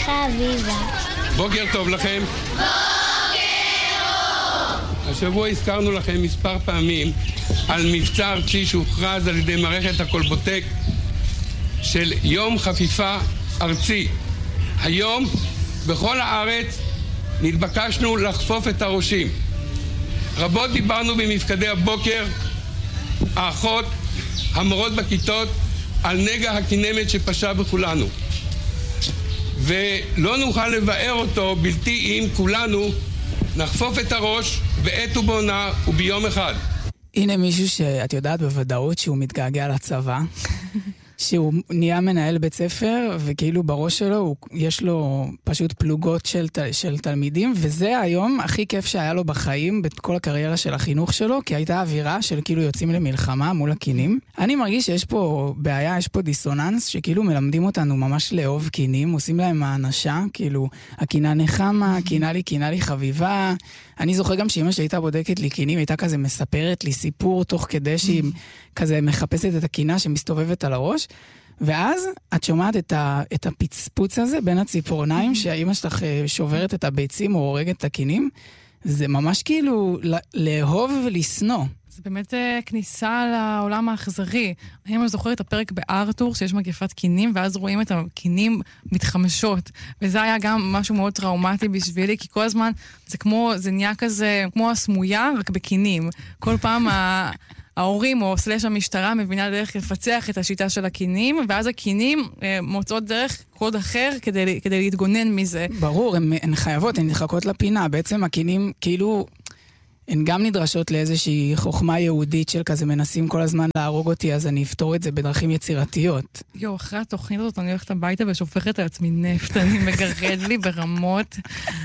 חביבה. בוקר טוב לכם. בוקר טוב. השבוע הזכרנו לכם מספר פעמים על מבצע ארצי שהוכרז על ידי מערכת הקולבוטק של יום חפיפה ארצי. היום בכל הארץ נתבקשנו לחפוף את הראשים. רבות דיברנו במפקדי הבוקר, האחות, המורות בכיתות, על נגע הכינמת שפשה בכולנו. ולא נוכל לבאר אותו בלתי אם כולנו נחפוף את הראש בעת ובעונה וביום אחד. הנה מישהו שאת יודעת בוודאות שהוא מתגעגע לצבא, שהוא נהיה מנהל בית ספר, וכאילו בראש שלו יש לו פשוט פלוגות של תלמידים, וזה היום הכי כיף שהיה לו בחיים, בכל הקריירה של החינוך שלו, כי הייתה אווירה של כאילו יוצאים למלחמה מול הקינים. אני מרגיש שיש פה בעיה, יש פה דיסוננס, שכאילו מלמדים אותנו ממש לאהוב קינים, עושים להם האנשה, כאילו, הקינה נחמה, קינה לי חביבה. אני זוכר גם שאמא שלי הייתה בודקת לי קינים, הייתה כזה מספרת לי סיפור תוך כדי שהיא כזה מחפשת את הקינה שמסתובבת על הראש, ואז את שומעת את הפצפוץ הזה בין הציפורניים, שהאמא שלך שוברת את הביצים או הורגת את הקינים, זה ממש כאילו לאהוב ולסנוע. זה באמת כניסה לעולם האכזרי. אני זוכרת את הפרק בארתור שיש מגפת קינים, ואז רואים את הקינים מתחמשות. וזה היה גם משהו מאוד טראומטי בשבילי, כי כל הזמן זה נהיה כזה כמו הסמויה, רק בקינים. כל פעם ההורים או סלש המשטרה מבינה דרך לפצח את השיטה של הקינים, ואז הקינים מוצאות דרך קוד אחר כדי להתגונן מזה. ברור, הן חייבות, הן נדחקות לפינה. בעצם הקינים כאילו הן גם נדרשות לאיזושהי חוכמה יהודית של כזה מנסים כל הזמן להרוג אותי, אז אני אפתור את זה בדרכים יצירתיות. אחרי התוכנית הזאת אני הולכת הביתה ושופכת על עצמי נפט, אני מגרד לי ברמות.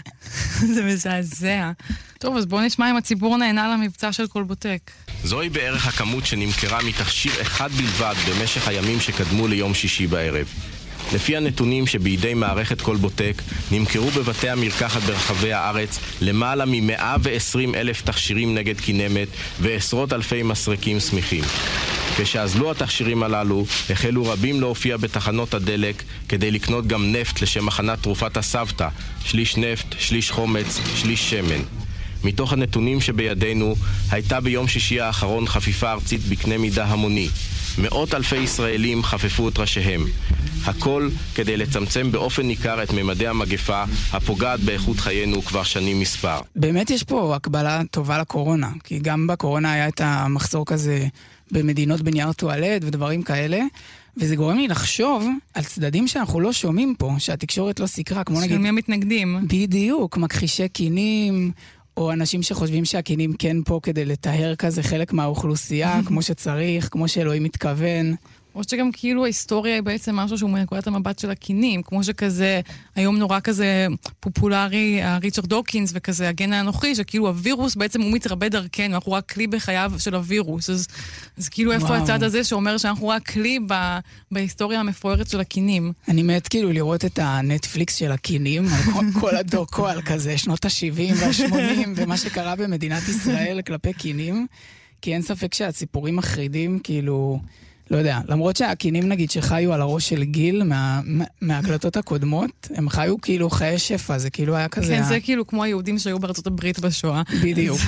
זה מזעזע. טוב, אז בואו נשמע אם הציבור נהנה למבצע של קולבוטק. זוהי בערך הכמות שנמכרה מתכשיר אחד בלבד במשך הימים שקדמו ליום שישי בערב. לפי הנתונים שבידי מערכת קולבוטק, נמכרו בבתי המרקחת ברחבי הארץ למעלה מ-120,000 תכשירים נגד כינמת ועשרות אלפי מסרקים סמיכים. כשאזלו התכשירים הללו, החלו רבים להופיע בתחנות הדלק כדי לקנות גם נפט לשם הכנת תרופת הסבתא, שליש נפט, שליש חומץ, שליש שמן. מתוך הנתונים שבידינו, הייתה ביום שישי האחרון חפיפה ארצית בקנה מידה המוני. מאות אלפי ישראלים חפפו את ראשיהם. הכל כדי לצמצם באופן ניכר את ממדי המגפה הפוגעת באיכות חיינו כבר שנים מספר. באמת יש פה הקבלה טובה לקורונה, כי גם בקורונה היה את המחסור כזה במדינות בנייר טואלט ודברים כאלה, וזה גורם לי לחשוב על צדדים שאנחנו לא שומעים פה, שהתקשורת לא סיקרה, כמו נגיד... שמי המתנגדים. בדיוק, מכחישי קינים, או אנשים שחושבים שהקינים כן פה כדי לטהר כזה חלק מהאוכלוסייה, כמו שצריך, כמו שאלוהים מתכוון. או שגם כאילו ההיסטוריה היא בעצם משהו שהוא מנקודת המבט של הקינים, כמו שכזה, היום נורא כזה פופולרי, ריצ'רד דוקינס וכזה, הגן האנוכי, שכאילו הווירוס בעצם הוא מתרבה דרכנו, אנחנו רק כלי בחייו של הווירוס, אז כאילו איפה הצד הזה שאומר שאנחנו רק כלי בהיסטוריה המפוארת של הקינים. אני מת כאילו לראות את הנטפליקס של הקינים, כל הדוקו על כזה, שנות ה-70 וה-80, ומה שקרה במדינת ישראל כלפי קינים, כי אין ספק שהציפורים מחרידים, כאילו... לא יודע, למרות שהקינים נגיד שחיו על הראש של גיל מההקלטות הקודמות, הם חיו כאילו חיי שפע, זה כאילו היה כזה... כן, זה כאילו כמו היהודים שהיו בארצות הברית בשואה. בדיוק.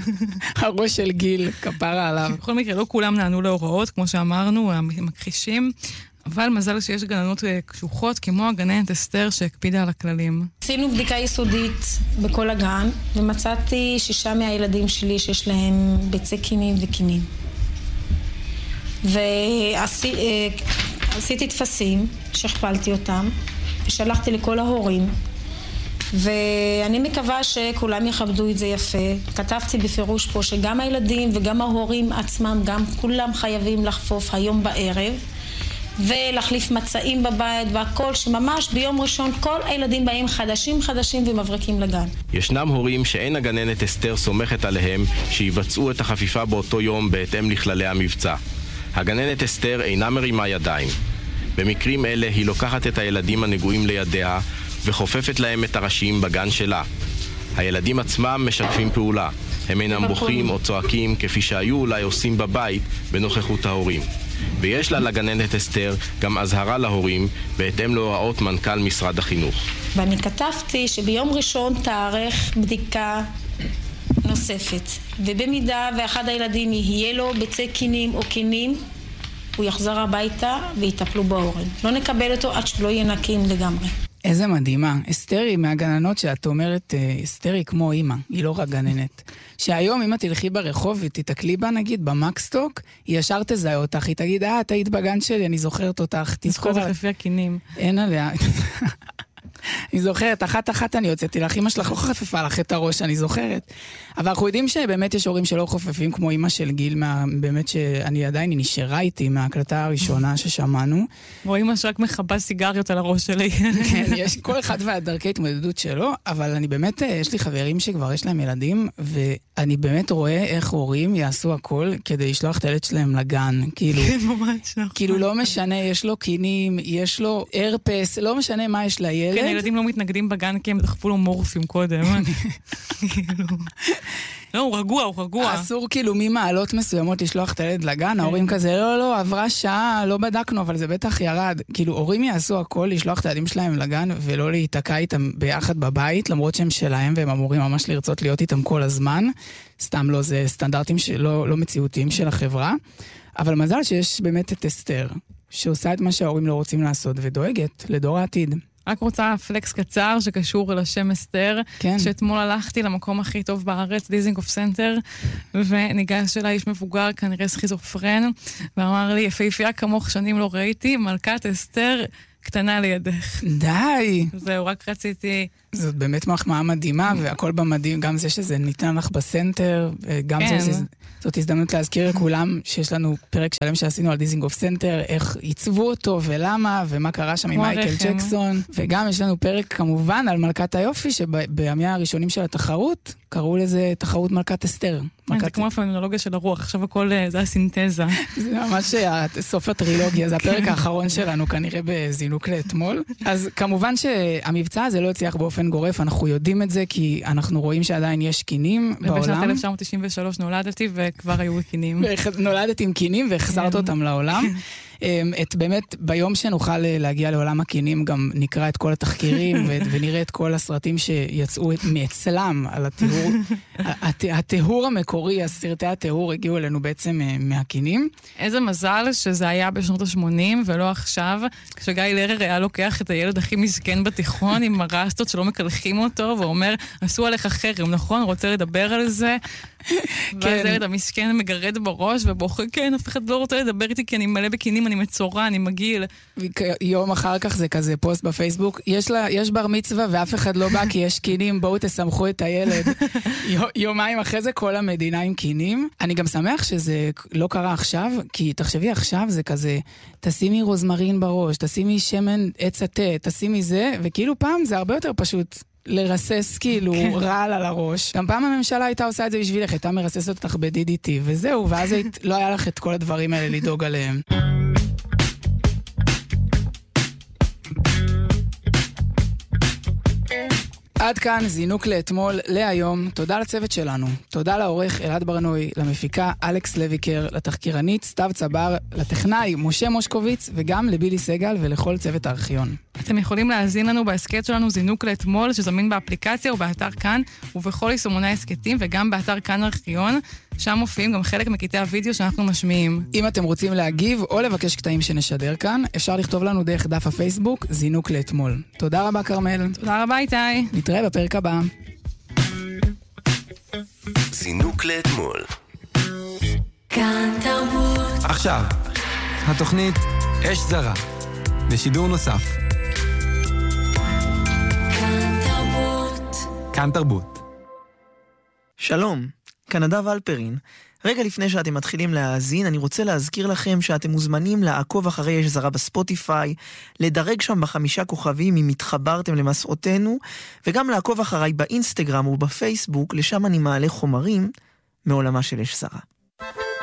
הראש של גיל, כפרה עליו. בכל מקרה, לא כולם נענו להוראות, כמו שאמרנו, המכחישים, אבל מזל שיש גננות קשוחות, כמו הגננת אסתר שהקפידה על הכללים. עשינו בדיקה יסודית בכל הגן, ומצאתי 6 מהילדים שלי שיש להם ביצי קינים וקינים. ועשיתי תפסים, שכפלתי אותם, ושלחתי לכל ההורים, ואני מקווה שכולם יכבדו את זה יפה. כתבתי בפירוש פה שגם הילדים וגם ההורים עצמם, גם כולם חייבים לחפוף היום בערב, ולהחליף מצעים בבית והכל, שממש ביום ראשון כל הילדים באים חדשים ומברקים לגן. ישנם הורים שאין הגננת אסתר סומכת עליהם שיבצעו את החפיפה באותו יום בהתאם לכללי המבצע. הגננת אסתר אינה מרימה ידיים. במקרים אלה היא לוקחת את הילדים הנגועים לידיה וחופפת להם את הראשים בגן שלה. הילדים עצמם משתפים פעולה. הם אינם בוכים או צועקים כפי שהיו אולי עושים בבית בנוכחות ההורים. ויש לה לגננת אסתר גם הזהרה להורים בהתאם להוראות מנכ"ל משרד החינוך. ואני כתבתי שביום ראשון תארך בדיקה נוספת, ובמידה ואחד הילדים יהיה לו ביצי קינים או קינים, הוא יחזר הביתה ויטפלו בהורים. לא נקבל אותו עד שלא יהיה נקיים לגמרי. איזה מדהימה. אסתר היא מהגננות שאת אומרת, אסתר היא כמו אימא, היא לא רק גננת. שהיום אם את תלכי ברחוב ותתקלי בה נגיד במקסטוק, היא ישר תזהה אותך, היא תגיד, את היית בגן שלי, אני זוכרת אותך. תזכור לך לפי הקינים. אין עליה. אני זוכרת, אחת אני יוצאתי לך, אמא שלך לא חפפה לך את הראש, אני זוכרת. אבל אנחנו יודעים שבאמת יש הורים שלא חופפים, כמו אמא של גיל, באמת שאני עדיין נשארה איתי מההקלטה הראשונה ששמענו. או אמא שרק מחבה סיגריות על הראש שלי. כן, יש כל אחד והדרכי התמודדות שלו, אבל אני באמת, יש לי חברים שכבר יש להם ילדים, ואני באמת רואה איך הורים יעשו הכל כדי לשלוח את הילד שלהם לגן. כאילו, כן, ממש נכון. כאילו לא משנה, יש לו קינים, יש לו הרפס, לא משנה מה יש לילד. כן, הילדים לא מתנגדים בגן כי הם דחפו לו מורפים קודם. לא, הוא רגוע. אסור כאילו ממעלות מסוימות לשלוח את הילד לגן, ההורים כזה, לא, עברה שעה, לא בדקנו, אבל זה בטח ירד. כאילו, הורים יעשו הכל לשלוח את הילדים שלהם לגן, ולא להיתקע איתם ביחד בבית, למרות שהם שלהם, והם אמורים ממש לרצות להיות איתם כל הזמן. סתם לא, זה סטנדרטים לא מציאותיים של החברה. אבל מזל שיש באמת את אסתר, שעושה את מה שההורים לא רוצים לעשות, ודואגת לדור העתיד. רק רוצה פלקס קצר שקשור לשם אסתר, כן. שאתמול הלכתי למקום הכי טוב בארץ, דיזינגוף סנטר, וניגש אליי איש מבוגר, כנראה סכיזופרן, ואמר לי, יפהפייה כמוך שנים לא ראיתי, מלכת אסתר קטנה לידך. די! זהו, רק רציתי... זאת באמת מחמאה מדהימה, והכל במדהים, גם זה שזה ניתן לך בסנטר, וגם כן. זאת הזדמנות להזכיר לכולם שיש לנו פרק שלם שעשינו על דיזינגוף סנטר, איך ייצבו אותו ולמה, ומה קרה שם עם מייקל ג'קסון, וגם יש לנו פרק כמובן על מלכת היופי, שבימי הראשונים של התחרות, קראו לזה תחרות מלכת אסתר. זה כמו הפמינולוגיה של הרוח, עכשיו הכל זה הסינתזה. זה ממש סוף הטרילוגיה, זה הפרק האחרון שלנו כנראה בזינוק לאתמול. אז כמובן שהמבצע הזה לא הצליח באופן גורף, אנחנו יודעים את זה כי אנחנו רואים שעדיין יש קינים בעולם. ובשנת 1993 נולדתי וכבר היו קינים. נולדתי עם קינים והחזרת אותם לעולם. באמת ביום שנוכל להגיע לעולם הקינים גם נקרא את כל התחקירים ונראה את כל הסרטים שיצאו מאצלם על הטיהור. הטיהור המקורי, הסרטי הטיהור הגיעו אלינו בעצם מהקינים. איזה מזל שזה היה בשנות ה-80 ולא עכשיו, כשגיא לרר היה לוקח את הילד הכי מסכן בתיכון עם הרסטות שלא מקלחים אותו ואומר, עשו עליך חרם, נכון? רוצה לדבר על זה? ואז הילד המסכן מגרד בראש ובוכה, כן, אף אחד לא רוצה לדבר איתי כי אני מלא בקינים, אני מצורה, אני מגיל. יום אחר כך זה כזה פוסט בפייסבוק, יש בר מצווה ואף אחד לא בא כי יש קינים, בואו תסמכו את הילד. יומיים אחרי זה כל המדינה עם קינים. אני גם שמח שזה לא קרה עכשיו, כי תחשבי עכשיו זה כזה, תשימי רוזמרין בראש, תשימי שמן עץ התה, תשימי זה, וכאילו פעם זה הרבה יותר פשוט. לרסס כאילו רעל על הראש. גם פעם הממשלה הייתה עושה את זה בשבילך, הייתה מרססת אותך ב-DDT, וזהו, ואז לא היה לך את כל הדברים האלה לדאוג עליהם. עד כאן זינוק לאתמול, להיום. תודה לצוות שלנו. תודה לעורך אלעד ברנוי, למפיקה אלכס לויקר, לתחקירנית סתיו צבר, לטכנאי משה מושקוביץ, וגם לבילי סגל ולכל צוות הארכיון. אתם יכולים להזין לנו בהסקט שלנו זינוק לאתמול, שזמין באפליקציה ובאתר כאן, ובכל יישומוני ההסקטים, וגם באתר כאן ארכיון. שם מופיעים גם חלק מקטעי הוידאו שאנחנו משמיעים. אם אתם רוצים להגיב או לבקש קטעים שנשדר כאן, אפשר לכתוב לנו דרך דף הפייסבוק, זינוק לאתמול. תודה רבה קרמל. תודה רבה איתי. נתראה בפרק הבא. זינוק לאתמול. כאן תרבות. עכשיו, התוכנית אש זרה, בשידור נוסף. כאן תרבות. כאן תרבות. שלום, כאן נדב אלפרין. רגע לפני שאתם מתחילים להאזין, אני רוצה להזכיר לכם שאתם מוזמנים לעקוב אחרי אש זרה בספוטיפיי, לדרג שם ב5 כוכבים אם התחברתם למסעותינו, וגם לעקוב אחריי באינסטגרם ובפייסבוק, לשם אני מעלה חומרים מעולמה של אש זרה.